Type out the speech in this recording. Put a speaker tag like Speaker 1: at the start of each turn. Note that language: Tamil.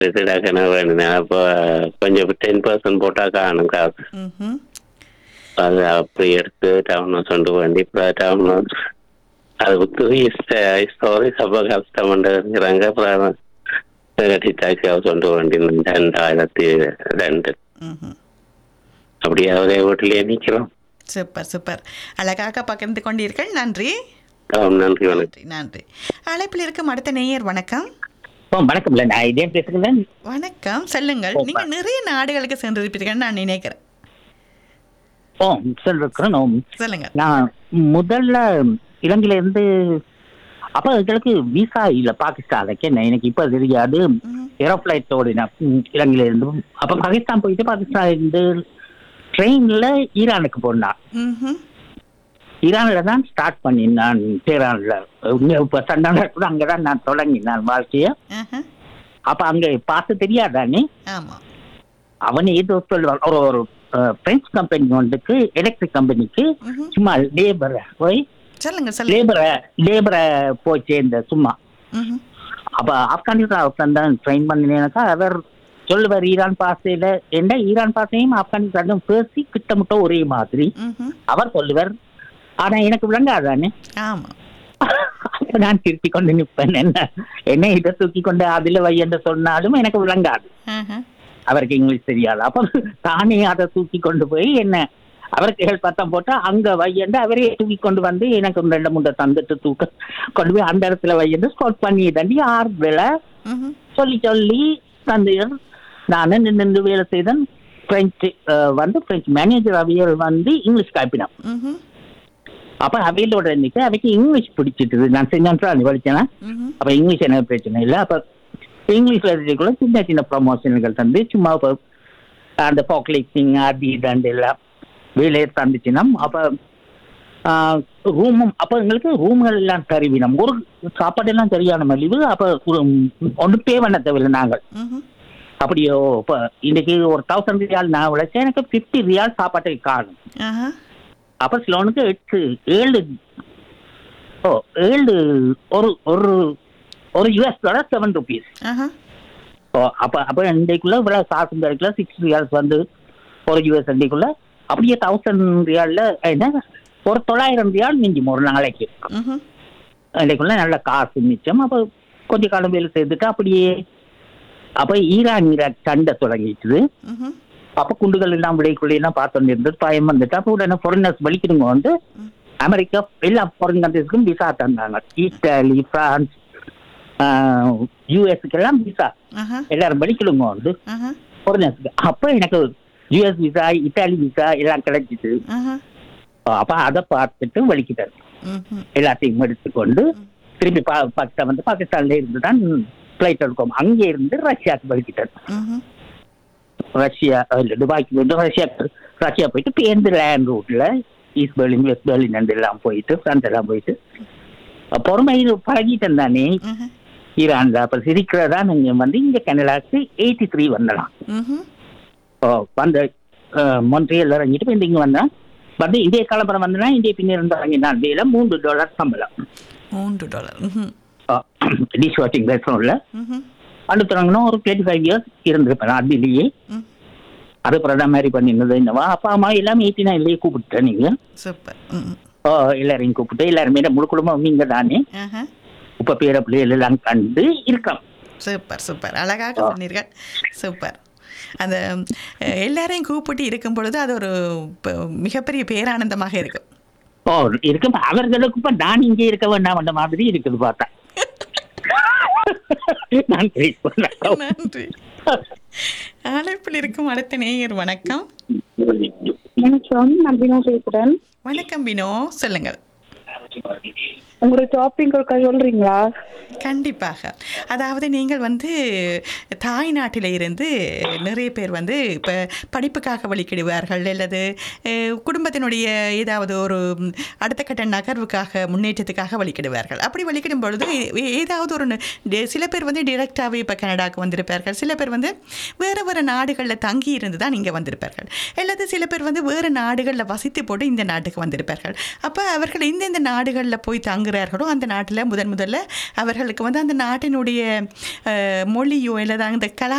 Speaker 1: கிடக்கணும் வேணும். அப்போ கொஞ்சம் 10% போட்டா காணும் காசு.
Speaker 2: ம்ஹும்.
Speaker 1: அது அப்படி எடுத்து டவுன் கொண்டு வேண்டி டவுன் அது புத்துவி ஸ்டோரி அப்போ கஷ்டமண்டுங்கிறாங்க. அப்புறம் கட்டித்தாக்கி கொண்டு வேண்டி 2002
Speaker 2: ம்ஹும்.
Speaker 1: அப்படியே அவரே வீட்டிலேயே நிற்கிறோம்.
Speaker 2: சூப்பர் சூப்பர், அழகாக பகிர்ந்து கொண்டீர்கள். நன்றி
Speaker 1: நன்றி, வணக்கம்.
Speaker 2: நன்றி நன்றி. அழைப்பில் இருக்கும் அடுத்த நேயர். வணக்கம்.
Speaker 3: வணக்கம்ல, நான் இதே பேசுகிறேன்.
Speaker 2: வணக்கம், சொல்லுங்கள். நீங்க நிறைய நாடுகளுக்கு சென்றிருப்பீர்கள் நான் நினைக்கிறேன்.
Speaker 3: சொல்லிருக்கிறேன்.
Speaker 2: சொல்லுங்க.
Speaker 3: நான் முதல்ல இலங்கையில இருந்து அப்ப எங்களுக்கு விசா இல்ல பாகிஸ்தானுக்கு. எனக்கு இப்ப தெரியாது. ஏரோஃபிளைட் ஓடினேன் இலங்கையில இருந்து. அப்ப பாகிஸ்தான் போயிட்டு பாகிஸ்தான் இருந்து ட்ரெயின்ல ஈரானுக்கு போனான்.
Speaker 2: ம்ஹும்.
Speaker 3: ஈரான்ல தான் ஸ்டார்ட் பண்ணினான். டெஹரான்ல இப்ப சண்டான அங்கதான் நான் தொடங்கினான் வாழ்க்கைய.
Speaker 2: ஆஹா.
Speaker 3: அப்ப அங்க பார்த்து தெரியாதானே.
Speaker 2: ஆமா.
Speaker 3: அவன் ஏதோ சொல்லுவான். ஒரு பிரெஞ்சு கம்பெனி வந்துக்கு, எலக்ட்ரிக் கம்பெனிக்கு
Speaker 2: ம்ஹும்.
Speaker 3: சும்மா லேபரை போய்
Speaker 2: சொல்லுங்க சொல்லுங்க.
Speaker 3: லேபரை போய் சேர்ந்த சும்மா.
Speaker 2: ம்ஹும்.
Speaker 3: அப்ப ஆப்கானிஸ்தான் தான் ட்ரெயின் பண்ணினாக்கா அவர் சொல்லுவார் ஈரான் பாசையில என்ன, ஈரான் பாசையும் ஆப்கானிஸ்தானும் பேசி கிட்டமுட்ட ஒரே மாதிரி
Speaker 2: ம்ஹும்.
Speaker 3: அவர் சொல்லுவார். ஆனா எனக்கு விளங்காதானே.
Speaker 2: ஆமா.
Speaker 3: அப்ப நான் திருப்பி கொண்டு நிற்பேன். என்ன இதை தூக்கி கொண்டு அதுல வை என்று சொன்னாலும் எனக்கு விளங்காது.
Speaker 2: ஆஹா.
Speaker 3: அவருக்கு இங்கிலீஷ் தெரியாது. அப்ப தானே அதை தூக்கி கொண்டு போய் என்ன அவருக்கு பத்தம் போட்டா அங்க வையண்டு அவரே தூக்கி கொண்டு வந்து எனக்கு 2-3 தந்துட்டு தூக்க கொண்டு போய் அந்த இடத்துல வையண்டு ஸ்கோட் பண்ணி தண்டி ஆறுதல
Speaker 2: ம்ஹும்.
Speaker 3: சொல்லி தந்து நானு நின்று வேலை செய்தேன். பிரெஞ்சு பிரெஞ்சு மேனேஜர் அவியல் இங்கிலீஷ் காப்பினான்.
Speaker 2: ம்ஹும்.
Speaker 3: அப்ப அவையிலோட இருந்துச்சு. அவைக்கு இங்கிலீஷ் பிடிச்சிட்டு நான் செஞ்சான் படிச்சேன்னா.
Speaker 2: ம்ஹும்.
Speaker 3: அப்ப இங்கிலீஷ் எனக்கு பிரச்சனை இல்லை. அப்ப இங்கிலீஷ்ல இருக்கக்குள்ள சின்ன சின்ன ப்ரமோஷன்கள் தந்து சும்மா அந்த பாக்லிக்டிங் அது இதாண்டு எல்லாம் வேலையை தந்துச்சுன்னா. அப்ப ரூமும் அப்ப எங்களுக்கு ரூம்கள் எல்லாம் தருவினோம். ஒரு சாப்பாடு எல்லாம் சரியான மலிவு. அப்ப ஒன்று பே பண்ண தேவையில்லை நாங்கள்.
Speaker 2: ம்ஹும்.
Speaker 3: அப்படியோ இப்ப இன்னைக்கு ஒரு 1000 ரியால் நான் விளைச்சேன். எனக்கு 50 ரியால் சாப்பாட்டை காணும்.
Speaker 2: ஆஹா.
Speaker 3: அப்ப சிலவனுக்கு 7 ஒரு யூஎஸ் டாலர் $7.
Speaker 2: ஆஹா.
Speaker 3: அப்ப இன்றைக்குள்ள இவ்வளவு காசு கிடைக்கல. 6 ரியால்ஸ் ஒரு யூஎஸ் இன்றைக்குள்ள அப்படியே 1000 ரியால்ல என்ன ஒரு 900 ரியால் மிஞ்சும் ஒரு நாளைக்கு.
Speaker 2: ம்ஹும்.
Speaker 3: இன்றைக்குள்ள நல்ல காசு மிச்சம். அப்ப கொஞ்ச காலம் வேலை செய்துட்டு அப்படியே அப்ப ஈரான் சண்டை தொடங்கிட்டுது.
Speaker 2: ம்ஹும்.
Speaker 3: அப்ப குண்டுகள் எல்லாம் விடைக்குள்ளே எல்லாம் பார்த்து இருந்தது. பயம் வந்துட்டு அப்ப உடனே ஃபாரினர்ஸ் வலிக்கிறவங்க அமெரிக்கா எல்லா ஃபாரின் கண்ட்ரிஸ்க்கும் விசா தந்தாங்க. இத்தாலி, பிரான்ஸ், யூஎஸ்க்கு எல்லாம் விசா
Speaker 2: ஆஹா.
Speaker 3: எல்லாரும் வலிக்கிறவங்க
Speaker 2: ஆஹா.
Speaker 3: ஃபாரினர்ஸ்க்கு. அப்ப எனக்கு யூஎஸ் விசா, இத்தாலி விசா எல்லாம் கிடைச்சிது.
Speaker 2: ஆஹா.
Speaker 3: அப்ப அதை பார்த்துட்டு வலிக்கிட்டாரு.
Speaker 2: ம்ஹும்.
Speaker 3: எல்லாத்தையும் எடுத்துக்கொண்டு திரும்பி பாகிஸ்தான் பாகிஸ்தான்ல இருந்து தான் பிளைட் எடுக்கும். அங்கே இருந்து ரஷ்யாவுக்கு வலிக்கிட்டாரு.
Speaker 2: ம்ஹும்.
Speaker 3: ரஷ்யா துபாய்க்கு போயிட்டு ரஷ்யா போயிட்டு பேருந்து லேண்ட் ரூட்ல ஈஸ்ட் பெர்லின், வெஸ்ட் பெர்லின் எல்லாம் போயிட்டு ஃப்ரான்ஸ் எல்லாம் போயிட்டு பொறுமை பழகிட்டேன் தானே
Speaker 2: ஆஹா.
Speaker 3: ஈரான்ல. அப்ப சிரிக்கிறதா நீங்க இங்க கனடாக்கு 83 வந்துடலாம்.
Speaker 2: ம்ஹும்.
Speaker 3: வந்து மொன்ட்ரியல் இறங்கிட்டு இங்க வந்தேன். இந்திய கலப்படம் வந்தனா இந்திய பின்ன இருந்து இறங்கினான். வேலை $3 சம்பளம்.
Speaker 2: $3. ம்ஹும்.
Speaker 3: டிஷ் வாஷிங் ரெஸ்டாரண்ட்ல
Speaker 2: ம்ஹும்.
Speaker 3: அடுத்தவங்கன்னா ஒரு 25 இயர்ஸ் இருந்திருப்பேன் அதுலயே.
Speaker 2: ம்.
Speaker 3: அது பிரதம மாதிரி பண்ணிருந்தது. என்னவா அப்பா அம்மா எல்லாம் 89 கூப்பிட்டேன். நீங்க
Speaker 2: சூப்பர். ம்.
Speaker 3: எல்லாரையும் கூப்பிட்டு எல்லாருமே முழு குடும்பம் நீங்க தானே.
Speaker 2: ஆஹா.
Speaker 3: இப்ப பேர பிள்ளைகள் எல்லாம் கண்டு இருக்கோம்.
Speaker 2: சூப்பர் சூப்பர், அழகாக சொன்னீர்கள். சூப்பர். அந்த எல்லாரையும் கூப்பிட்டு இருக்கும் பொழுது அது ஒரு மிகப்பெரிய பேரானந்தமாக இருக்கும்.
Speaker 3: இருக்கும். அவர்களுக்கு இப்ப நான் இங்கே இருக்க வேண்டாம் அந்த மாதிரி இருக்குது பார்த்தா. நன்றி.
Speaker 2: நன்றி. அழைப்பில் இருக்கும் அடுத்த நேயர். வணக்கம்.
Speaker 4: வணக்கம், நான் பினோ பேசுறேன்.
Speaker 2: வணக்கம் பினோ, சொல்லுங்கள்.
Speaker 4: உங்களோட டாபிக் சொல்றீங்களா?
Speaker 2: கண்டிப்பாக. அதாவது நீங்கள் தாய் நாட்டில் இருந்து நிறைய பேர் இப்போ படிப்புக்காக வழிக்கிடுவார்கள், அல்லது குடும்பத்தினுடைய ஏதாவது ஒரு அடுத்த கட்ட நகர்வுக்காக முன்னேற்றத்துக்காக வழிக்கிடுவார்கள். அப்படி வழிக்கிடும் பொழுது ஏதாவது ஒரு சில பேர் டிரெக்டாகவே இப்போ கனடாவுக்கு வந்திருப்பார்கள், சில பேர் வேறு வேறு நாடுகளில் தங்கி இருந்து தான் இங்கே வந்திருப்பார்கள், அல்லது சில பேர் வேறு நாடுகளில் வசித்து போட்டு இந்த நாட்டுக்கு வந்திருப்பார்கள். அப்போ அவர்கள் எந்தெந்த நாடுகளில் போய் தங்குறார்களோ அந்த நாட்டில் முதல்ல அவர்கள் அவர்களுக்கு வந்து அந்த நாட்டினுடைய மொழியோ அல்லது அந்த